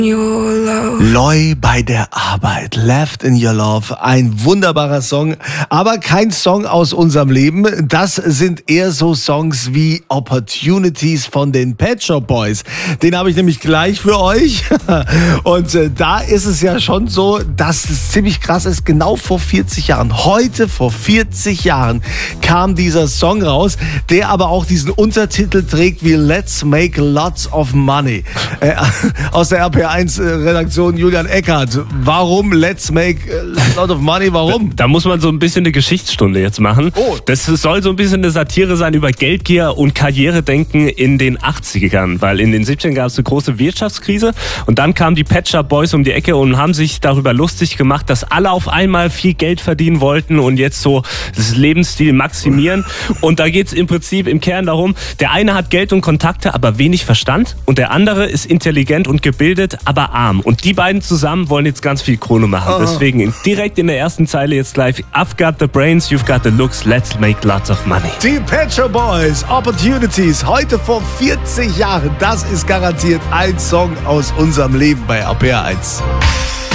Loi bei der Arbeit, Left in Your Love, ein wunderbarer Song, aber kein Song aus unserem Leben. Das sind eher so Songs wie Opportunities von den Pet Shop Boys. Den habe ich nämlich gleich für euch. Und da ist es ja schon so, dass es ziemlich krass ist. Genau vor 40 Jahren, heute vor 40 Jahren kam dieser Song raus, der aber auch diesen Untertitel trägt wie Let's Make Lots of Money. Aus der RPR1-Redaktion Julian Eckert. Warum Let's Make a Lot of Money? Warum? Da muss man so ein bisschen eine Geschichtsstunde jetzt machen. Oh. Das soll so ein bisschen eine Satire sein über Geldgier und Karrieredenken in den 80ern. Weil in den 70ern gab es eine große Wirtschaftskrise und dann kamen die Pet Shop Boys um die Ecke und haben sich darüber lustig gemacht, dass alle auf einmal viel Geld verdienen wollten und jetzt so das Lebensstil maximieren. Und da geht es im Prinzip im Kern darum, der eine hat Geld und Kontakte, aber wenig Verstand und der andere ist intelligent und gebildet, aber arm. Und die beiden zusammen wollen jetzt ganz viel Kohle machen. Deswegen direkt in der ersten Zeile jetzt gleich: I've got the brains, you've got the looks, let's make lots of money. Die Pet Shop Boys, Opportunities, heute vor 40 Jahren. Das ist garantiert ein Song aus unserem Leben bei RPR1.